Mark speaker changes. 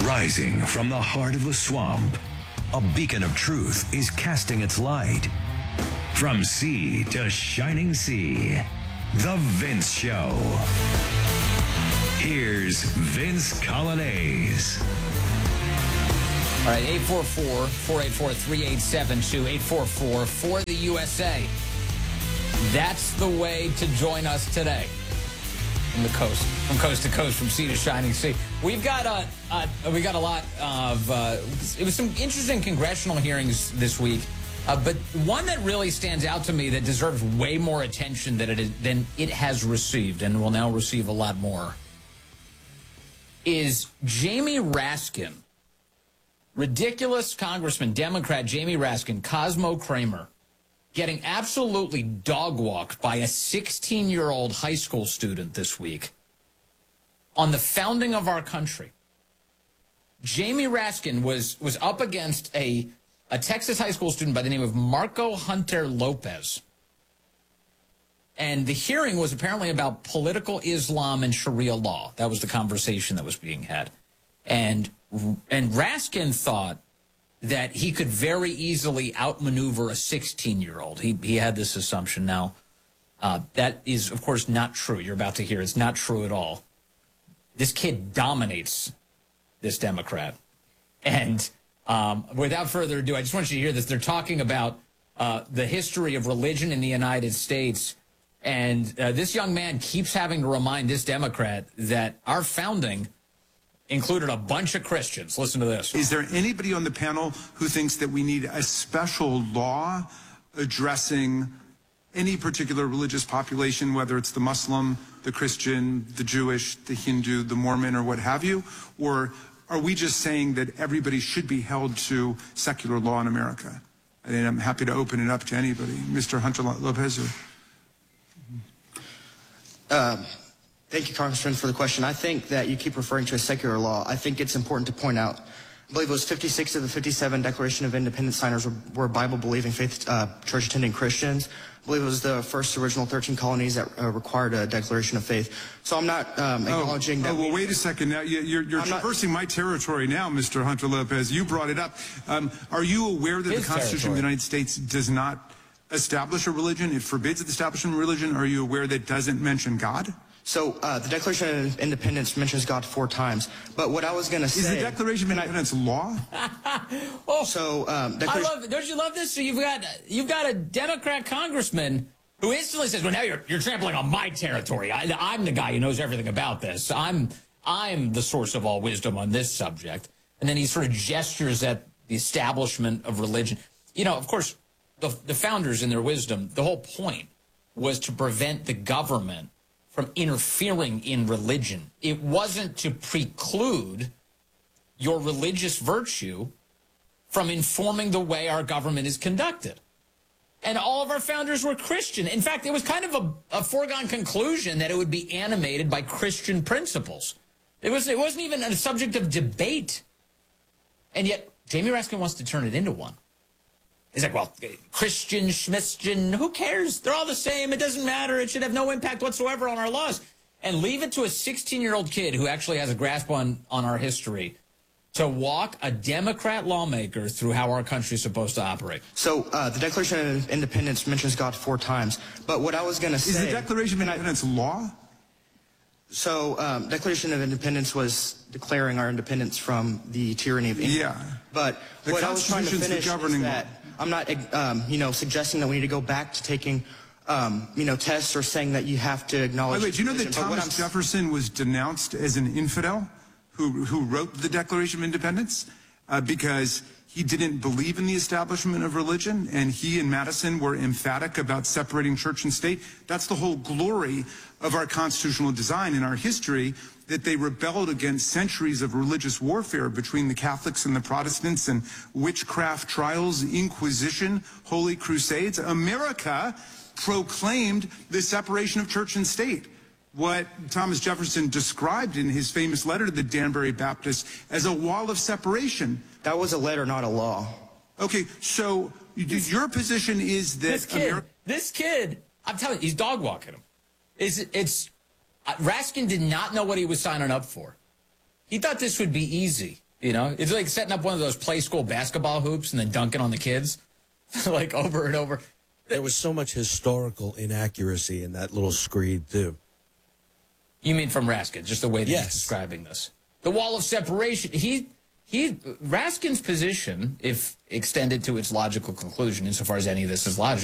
Speaker 1: Rising from the heart of the swamp, a beacon of truth is casting its light. From sea to shining sea, The Vince Show. Here's Vince Coglianese.
Speaker 2: All right, 844-484-3872, 844 for the USA. That's the way to join us today. From coast to coast, from sea to shining sea. We've got a lot of. It was some interesting congressional hearings this week, but one that really stands out to me that deserves way more attention than it has received, and will now receive a lot more, is Jamie Raskin, ridiculous Congressman, Democrat Jamie Raskin, Cosmo Kramer, getting absolutely dog-walked by a 16-year-old high school student this week on the founding of our country. Jamie Raskin was up against a Texas high school student by the name of Marco Hunter Lopez. And the hearing was apparently about political Islam and Sharia law. That was the conversation that was being had. And Raskin thought that he could very easily outmaneuver a 16-year-old. He had this assumption. Now, that is, of course, not true. You're about to hear it's not true at all. This kid dominates this Democrat. And without further ado, I just want you to hear this. They're talking about the history of religion in the United States. And this young man keeps having to remind this Democrat that our founding included a bunch of Christians. Listen to this.
Speaker 3: Is there anybody on the panel who thinks that we need a special law addressing any particular religious population, whether it's the Muslim, the Christian, the Jewish, the Hindu, the Mormon, or what have you? Or are we just saying that everybody should be held to secular law in America? And I'm happy to open it up to anybody. Mr. Hunter Lopez.
Speaker 4: Thank you, Congressman, for the question. I think that you keep referring to a secular law. I think it's important to point out, I believe it was 56 of the 57 Declaration of Independence signers were Bible-believing, faith church-attending Christians. I believe it was the first original 13 colonies that required a declaration of faith. So I'm not acknowledging that.
Speaker 3: Well, wait a second. Now you're traversing my territory now, Mr. Hunter Lopez. You brought it up. Are you aware that the Constitution of the United States does not establish a religion? It forbids the establishment of religion. Are you aware that it doesn't mention God?
Speaker 4: So the Declaration of Independence mentions God 4 times. But what I was going to say...
Speaker 3: Is the Declaration of Independence law?
Speaker 4: So,
Speaker 2: don't you love this? So you've got a Democrat congressman who instantly says, well, now you're trampling on my territory. I'm the guy who knows everything about this. I'm the source of all wisdom on this subject. And then he sort of gestures at the establishment of religion. You know, of course, the founders in their wisdom, the whole point was to prevent the government from interfering in religion. It wasn't to preclude your religious virtue from informing the way our government is conducted. And all of our founders were Christian. In fact, it was kind of a foregone conclusion that it would be animated by Christian principles. It wasn't even a subject of debate. And yet, Jamie Raskin wants to turn it into one. He's like, well, Christian, Schmistian, who cares? They're all the same. It doesn't matter. It should have no impact whatsoever on our laws. And leave it to a 16-year-old kid who actually has a grasp on our history to walk a Democrat lawmaker through how our country is supposed to operate.
Speaker 4: So the Declaration of Independence mentions God 4 times. But what I was going to say...
Speaker 3: Is the Declaration of Independence law?
Speaker 4: So Declaration of Independence was declaring our independence from the tyranny of England.
Speaker 3: Yeah.
Speaker 4: But what I was trying to finish is that I'm not, suggesting that we need to go back to taking, tests or saying that you have to acknowledge...
Speaker 3: Wait, do you know that Thomas Jefferson was denounced as an infidel who wrote the Declaration of Independence because he didn't believe in the establishment of religion, and he and Madison were emphatic about separating church and state? That's the whole glory of our constitutional design in our history, that they rebelled against centuries of religious warfare between the Catholics and the Protestants and witchcraft trials, Inquisition, Holy Crusades. America proclaimed the separation of church and state, what Thomas Jefferson described in his famous letter to the Danbury Baptists as a wall of separation.
Speaker 4: That was a letter, not a law.
Speaker 3: Okay, so your position is that
Speaker 2: this kid, I'm telling you, he's dog walking him. Raskin did not know what he was signing up for. He thought this would be easy. You know, it's like setting up one of those play school basketball hoops and then dunking on the kids, like over and over.
Speaker 5: There was so much historical inaccuracy in that little screed, too.
Speaker 2: You mean from Raskin, just the way that
Speaker 5: Yes.
Speaker 2: he's describing this. The wall of separation. Raskin's position, if extended to its logical conclusion, insofar as any of this is logical,